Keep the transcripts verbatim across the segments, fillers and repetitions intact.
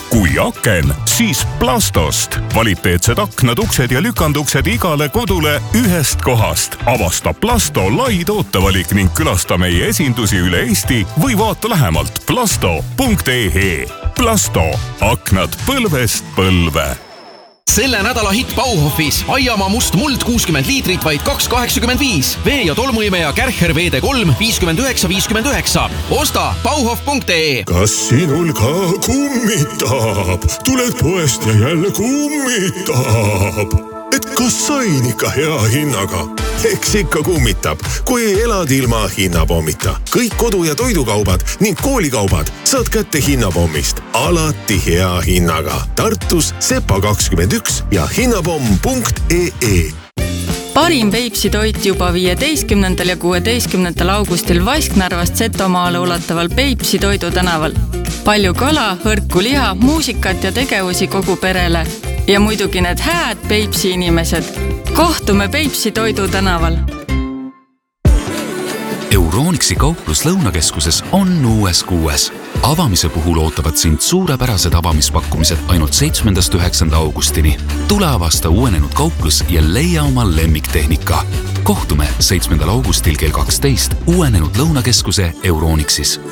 Kui aken, siis Plastost. Kvaliteetsed aknad, uksed ja lükanduksed igale kodule ühest kohast. Avasta Plasto lai tootevalik ning külasta meie esindusi üle Eesti või vaata lähemalt plasto punkt e e. Plasto. Aknad põlvest põlve. Selle nädala hitt Bauhofis Aiamaa must muld kuuskümmend liitrit vaid kaks kaheksakümmend viis. Vee- ja tolmuimeja Kärcher V D kolm viiskümmend üheksa viiskümmend üheksa. Osta bauhof punkt e e. Kas sinul ka kummitab? Tuled poest ja jälle kummitab. Et kas sain ikka hea hinnaga? Eks ikka kummitab, kui elad ilma hinnapommita. Kõik kodu- ja toidukaubad ning koolikaubad saad kätte hinnapommist. Alati hea hinnaga. Tartus Sepa kakskümmend üks ja hinnapomm punkt e e. Parim Peipsi toit juba viieteistkümnendal ja kuueteistkümnendal augustil Vasknarvast Setomaale ulataval Peipsi toidu tänaval. Palju kala, hõrku liha, muusikat ja tegevusi kogu perele. Ja muidugi need hääd Peipsi inimesed. Kohtume Peipsi toidu tänaval. Euronixi kauplus Lõunakeskuses on uues kuues. Avamise puhul ootavad sind suurepärased avamispakkumised ainult seitsmendast üheksanda augustini. Tule avasta uuenenud kauplus ja leia oma lemmiktehnika. Kohtume seitsmendal augustil kell kaksteist uuenenud Lõunakeskuse Euronixis.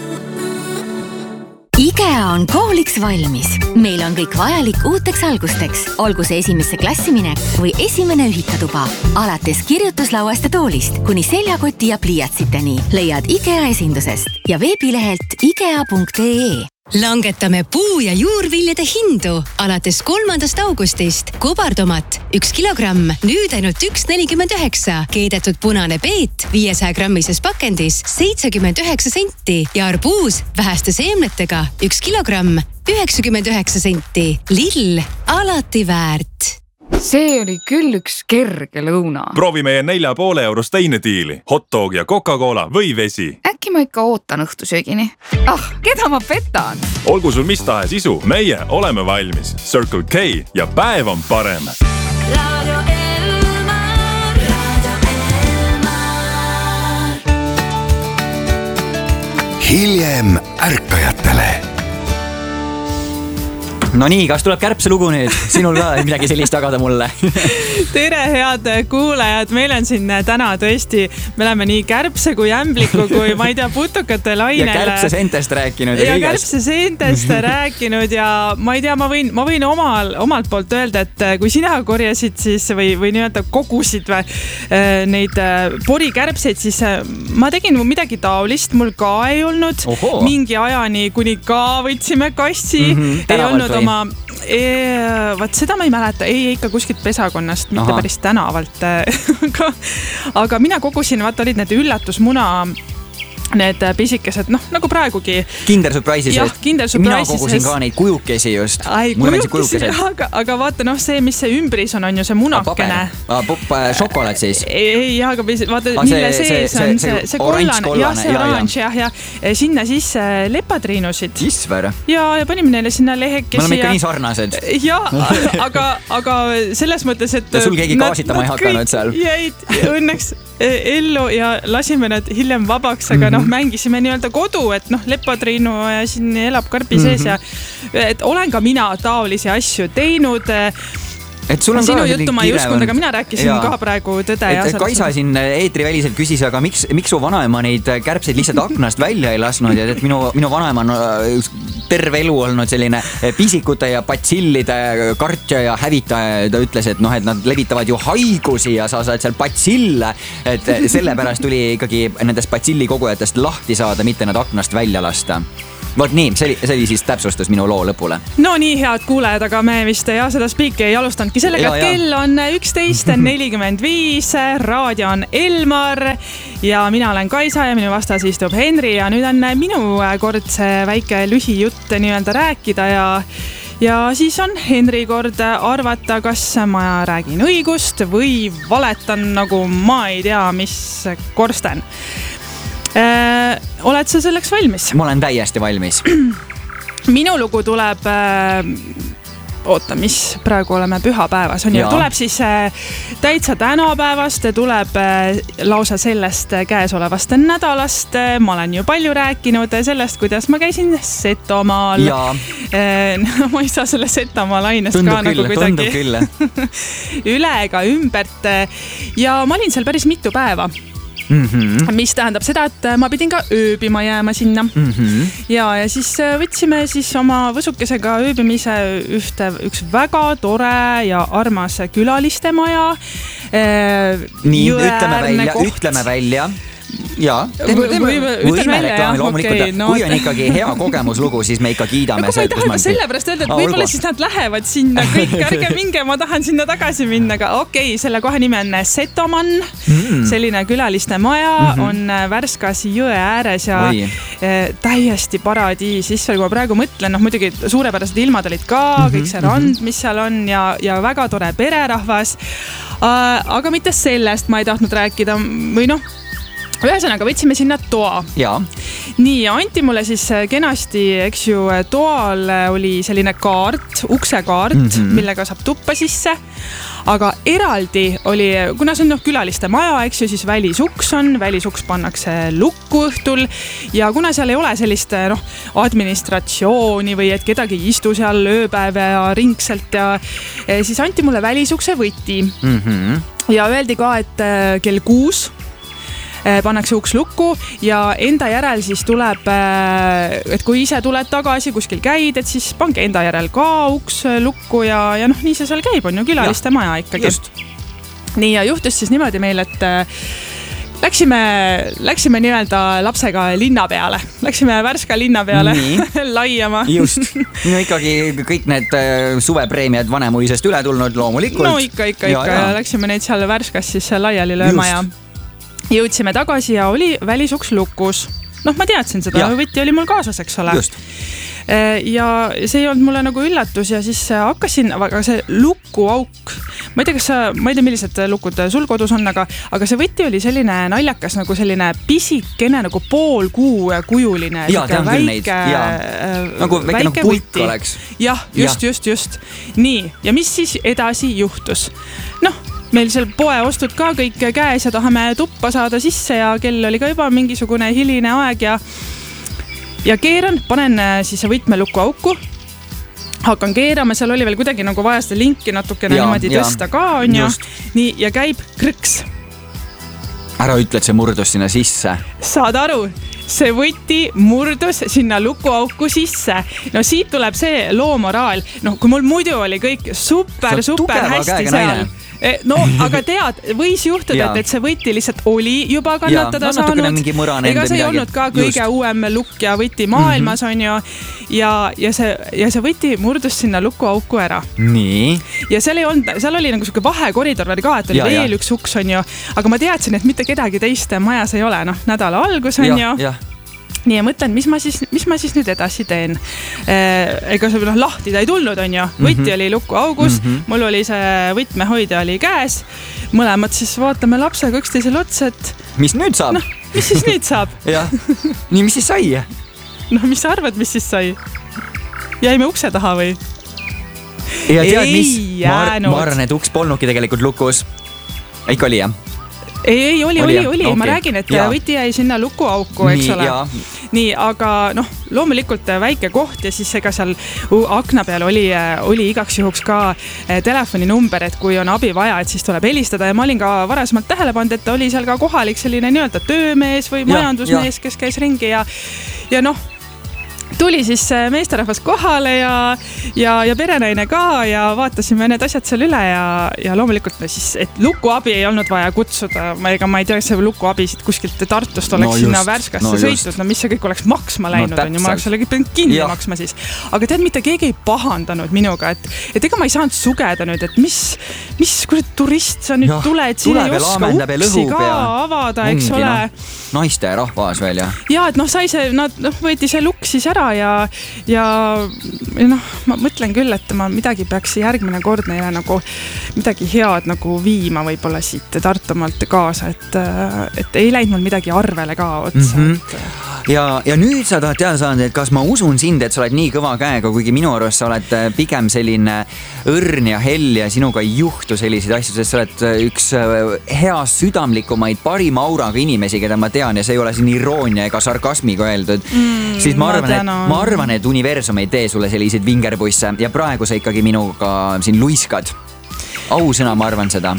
IKEA on kooliks valmis. Meil on kõik vajalik uuteks algusteks. Olgu see esimesse klassiminek või esimene ühikatuba. Alates kirjutuslauast ja toolist kuni seljakoti ja pliiatsiteni leiad IKEA esindusest ja veebilehelt ikea punkt e e. Langetame puu- ja juurviljade hindu alates kolmandast augustist. Kobartomat üks kilogramm, nüüd ainult üks nelikümmend üheksa. Keedetud punane peet viiesaja grammises pakendis seitsekümmend üheksa senti ja arbuus väheste seemnetega üks kilogramm üheksakümmend üheksa senti. Lill, alati väärt. See oli küll üks kerge lõuna. Proovi meie nelja poole eurost teine diili. Hotdog ja Coca-Cola või vesi. Äkki ma ikka ootan õhtusöögini. Ah, keda ma petan? Olgu sul mis tahes isu, meie oleme valmis. Circle K ja päev on parem. Radio Elmar, Radio Elmar. Hiljem ärkajatele. No nii, kas tuleb kärbse lugu nüüd? Sinul ka midagi sellist jagada mulle. Tere, head kuulajad. Meil on siin täna tõesti, me oleme nii kärbse kui ämbliku, kui ma ei tea, putukate lainele. Ja kärbse seentest rääkinud. Ja kärbse seentest rääkinud ja ma ei tea, ma võin, ma võin omal, omalt poolt öelda, et kui sina korjasid siis või, või nii-öelda kogusid või, neid porikärbseid, siis ma tegin midagi taolist, mul ka ei olnud. Oho. Mingi ajani, kuni ka võtsime kassi, mm-hmm. ei olnud oma, e, vaat seda ma ei mäleta, ei ikka kuskilt pesakonnast, mitte Aha. päris tänavalt. aga, aga mina kogusin, vaat olid need üllatusmuna, need pisikesed, noh, nagu praegugi. Kinder Surprises. Jah, Kinder Surprises. Mina kogusin ka neid kujukesi just. Ai, kujukesi, aga, aga vaata, noh, see, mis see ümbris on, on ju see munakene. Ah, šokolaad siis. Ei, jah, aga vaata, ah, mille sees on see, see, see kollane. Jah, see oranž, jah, jah. Sinna siis lepatriinusid. Isver. Ja, ja panime neile sinna lehekesi. Me oleme ikka nii sarnased. Ja, aga, aga selles mõttes, et... Ja sul keegi kaasitama ei hakanud seal. Jäid õnneks ellu ja lasime nad hiljem vabaks, aga noh, mängisime nii-öelda kodu, et noh, lepatriinu ja siin elab karbi sees mm-hmm. ja et olen ka mina taolisi asju teinud. Et sul on sinu ka juttu ma ei uskunud, aga mina rääkisin ja. ka praegu tõde. Et Kaisa siin eetriväliselt küsis, aga miks, miks su vanaema neid kärbseid lihtsalt aknast välja ei lasnud ja et minu, minu vanaema on terve elu olnud selline pisikute ja patsillide kartja ja hävitaja. Ta ütles, et noh, et nad levitavad ju haigusi ja sa saad seal patsille, et sellepärast tuli ikkagi nendest patsillikogujatest lahti saada, mitte nad aknast välja lasta. Vot nii, see oli, see oli siis täpsustus minu loo lõpule. No nii, head kuulajad, aga me vist ja seda spiiki ei alustanudki sellega, et kell on üksteist nelikümmend viis, raadio on Elmar ja mina olen Kaisa ja minu vastas istub Henri ja nüüd on minu kord see väike lühijutt nii-öelda rääkida ja ja siis on Henri kord arvata, kas ma räägin õigust või valetan nagu ma ei tea, mis korsten. Äh, oled sa selleks valmis? Ma olen täiesti valmis. Minu lugu tuleb, äh, oota, mis praegu oleme pühapäevas, on ju, tuleb siis äh, täitsa tänapäevast, tuleb äh, lausa sellest käesolevast nädalast. Ma olen ju palju rääkinud sellest, kuidas ma käisin Setomaal. ma ei saa selle Setomaa lainest tundub ka küll, nagu kuidagi üle ega ümbert ja ma olin seal päris mitu päeva. Mm-hmm. Mis tähendab seda, et ma pidin ka ööbima jääma sinna mm-hmm. ja, ja siis võtsime siis oma võsukesega ööbimise ühte, üks väga tore ja armas külaliste maja. Nii, ütleme välja, koht. ütleme välja. Jaa, teeme, teeme, võime reklaami loomulikult okay, no. Kui on ikkagi hea kogemuslugu, siis me ikka kiidame. No, ma ei taha ka sellepärast öelda, et ah, võibolla siis nad lähevad sinna kõik, ärge minge, ma tahan sinna tagasi minna, aga okei, okay, selle koha nimi on Setoman, mm. selline külaliste maja mm-hmm. on Värskas jõe ääres ja Oi. täiesti paradiis, issand, kui ma praegu mõtlen, noh muidugi suurepärased ilmad olid ka, mm-hmm. kõik see rand, mis seal on ja, ja väga tore pererahvas, aga mitte sellest ma ei tahtnud rääkida või noh, ühesõnaga võtsime sinna toa. Ja. Nii, ja anti mulle siis kenasti, eks ju, toal oli selline kaart, uksekaart, mm-hmm. millega saab tuppa sisse. Aga eraldi oli, kuna see on noh, külaliste maja, eks ju, siis välisuks on, välisuks pannakse lukku õhtul ja kuna seal ei ole sellist noh, administratsiooni või et kedagi ei istu seal ööpäev ja ringselt ja siis anti mulle välisukse võti. Mm-hmm. Ja öeldi ka, et kell kuus pannakse uks lukku ja enda järel siis tuleb, et kui ise tuled tagasi, kuskil käid, et siis pange enda järel ka uks lukku ja, ja noh, nii see seal käib, on ju külaliste ja, maja ikkagi. Just. Nii ja juhtus siis niimoodi meil, et läksime, läksime nii-öelda lapsega linna peale, läksime Värska linna peale laiama. Just, no ikkagi kõik need suvepreemiad Vanemuisest üle tulnud loomulikult. No ikka, ikka, ja, ikka ja. ja läksime neid seal Värskas siis laiali lööma ja jõudsime tagasi ja oli välisuks lukus. Noh, ma teadsin seda, võtti oli mul kaasas, eks ole. Just. Ja see ei olnud mulle nagu üllatus ja siis hakkasin, aga see lukuauk, ma ei tea, kas sa, ma ei tea, millised lukud sul kodus on, aga, aga see võtti oli selline naljakas, nagu selline pisikene, nagu pool kuu kujuline. Ja, tean küll neid. Ja. Nagu väike, väike nagu pulk oleks. Jah, just, ja. just, just. Nii, ja mis siis edasi juhtus? Noh, meil seal poe ostud ka kõik käes ja tahame tuppa saada sisse ja kell oli ka juba mingisugune hiline aeg ja, ja keeran, panen siis võtmeluku auku, hakkan keerama, seal oli veel kuidagi nagu vaja seda linki natukene ja, niimoodi ja, tõsta ka, on ju, nii, ja käib krõks. Ära ütle, et see murdus sinna sisse. Saad aru? See võti murdus sinna lukuauku sisse. No siit tuleb see loo moraal. No kui mul muidu oli kõik super, super hästi seal. No, aga tead, võis juhtuda, et, et see võti lihtsalt oli juba kannatada ja, saanud. Ega see ei olnud ka kõige Just. uuem lukk ja võti maailmas mm-hmm. on ju. Ja, ja, see, ja see võti murdus sinna lukuauku ära. Nii. Ja seal, ei olnud, seal oli nagu suke vahekoridor ka, et oli ja, veel ja. üks uks on ju. Aga ma teadsin, et mitte kedagi teist majas ei ole. Noh, nädala algus on ja, ju. Ja. Nii ja mõtlen, mis ma siis, mis ma siis nüüd edasi teen. Ega see noh, lahti ta ei tulnud, on ju. Võti mm-hmm. oli luku augus, mm-hmm. mul oli see võtmehoidja oli käes. Mõlemad siis vaatame lapsega üksteisele otsa, et... Mis nüüd saab? Noh, mis siis nüüd saab? Jah. Nii, mis siis sai? Noh, mis sa arvad, mis siis sai? Jäime ukse taha või? Ja tead, mis? Ma, ma arvan, et uks polnudki tegelikult lukus. Ikka oli, jah? Ei, ei, oli, oli, oli, oli. Okay. Ma räägin, et ja. võti jäi sinna lukuauku, eks ole. Nii, aga noh, loomulikult väike koht ja siis ega seal akna peal oli, oli igaks juhuks ka telefoninumber, et kui on abi vaja, et siis tuleb helistada ja ma olin ka varasemalt tähele pannud, et oli seal ka kohalik selline nii-öelda töömees või majandusmees, kes käis ringi ja, ja noh, tuli siis meesterahvas kohale ja, ja, ja perenaine ka ja vaatasime need asjad seal üle ja, ja loomulikult me siis, et lukuabi ei olnud vaja kutsuda. Ma, ega ma ei tea, see lukuabi siit kuskilt Tartust oleks no just, sinna Värskasse no sõitud. No mis see kõik oleks maksma läinud no, on ju, ma oleks selle kõik kinni ja. maksma siis. Aga tead, mitte keegi ei pahandanud minuga, et, et ega ma ei saanud sugeda nüüd, et mis, mis kurat turist sa nüüd ja, tuled, siin ei oska uksi ka ja. avada, eks Ongi, ole. No, naiste rahvas veel ja. Ja, et noh, sai see, nad noh, võeti see lukk siis ära ja, ja noh, ma mõtlen küll, et ma midagi peaks järgmine kord neile nagu midagi head nagu viima võib-olla siit Tartumaalt kaasa, et, et ei läinud mul midagi arvele ka otsa. Mm-hmm. ja, ja nüüd sa tahad teada saada, et kas ma usun sind, et sa oled nii kõva käega, kuigi minu arust sa oled pigem selline õrn ja hell ja sinuga ei juhtu selliseid asju, sest sa oled üks hea südamlikumaid, parima auraga inimesi, keda ma tean ja see ei ole siin iroonia ega sarkasmiga öeldud. Mm, siis ma arvan, et, ma arvan, et universum ei tee sulle selliseid vingerbusse ja praegu sa ikkagi minuga siin luiskad. Ausõna, ma arvan seda.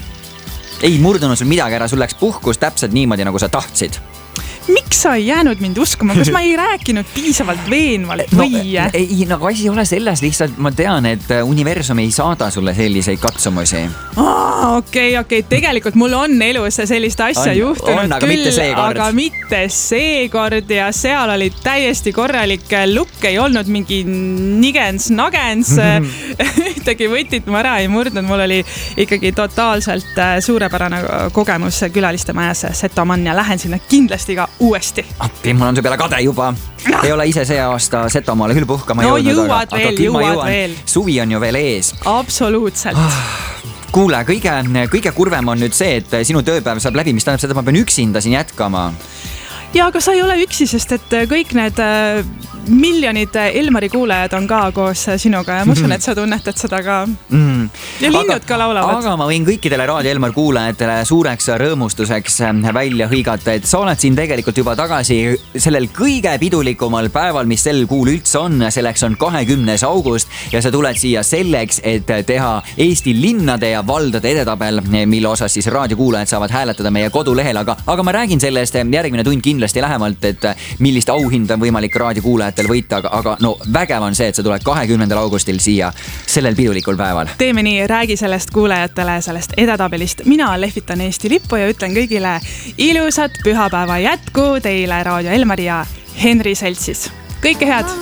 Ei murdunud sul midagi ära, sul läks puhkus täpselt niimoodi, nagu sa tahtsid. Miks sa ei jäänud mind uskuma? Kas ma ei rääkinud piisavalt veenvalt või? No, ei, nagu asi ei ole selles, lihtsalt ma tean, et universum ei saada sulle selliseid katsumusi. Aa, okei, okei, tegelikult mul on elus sellist asja on, juhtunud on, aga küll, mitte seekord. aga mitte seekord ja seal oli täiesti korralik lukk, ei olnud mingi nigens-nagens, ühtegi võtit ma ära ei murdnud, mul oli ikkagi totaalselt suurepärane kogemus külaliste majas Setoman ja lähen sinna kindlasti ka uuesti. Appi, mul on see peale kade juba. Ei ole ise see aasta Setomaale küll puhkama no, jõudnud. No jõuad veel, jõuad veel. Suvi on ju veel ees. Absoluutselt. Kuule, kõige, kõige kurvem on nüüd see, et sinu tööpäev saab läbi, mis tähendab seda, et ma pean üksinda siin jätkama. Ja aga sa ei ole üksi, sest et kõik need miljonid Elmari kuulajad on ka koos sinuga ja ma usun, et sa tunnetad seda ka. Mm. Ja linnud aga, ka laulavad. Aga ma võin kõikidele Raadio Elmar kuulajatele suureks rõõmustuseks välja hõigata, et sa oled siin tegelikult juba tagasi sellel kõige pidulikumal päeval, mis sel kuul üldse on. Selleks on kahekümnes august ja sa tuled siia selleks, et teha Eesti linnade ja valdade edetabel, mille osas siis raadiokuulajad saavad hääletada meie kodulehel. Aga, aga ma räägin sellest järgmine tund kindlasti lähemalt, et millist auhinda on võimalik raadiokuulajatel võita, aga, aga no vägev on see, et sa tuled kahekümnendal augustil siia sellel pidulikul päeval. Teeme nii, räägi sellest kuulajatele, sellest edetabelist. Mina lehvitan Eesti lippu ja ütlen kõigile ilusat pühapäeva jätku teile Raadio Elmar ja Henri Seltsis. Kõike head!